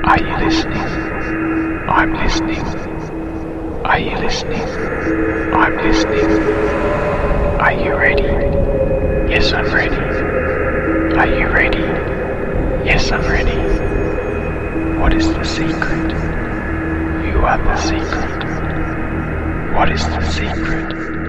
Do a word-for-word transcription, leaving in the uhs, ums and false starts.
Are you listening? I'm listening. Are you listening? I'm listening. Are you ready? Yes, I'm ready. Are you ready? Yes, I'm ready. What is the secret? You are the secret. What is the secret?